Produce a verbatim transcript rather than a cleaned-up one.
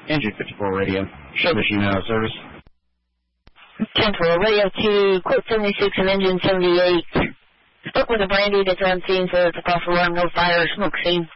Engine fifty-four radio. Show machine out of service. ten four, radio to quote seventy-six and engine seventy-eight. Spoke with a brandy that's on scene, so it's a false alarm, no fire, smoke scene.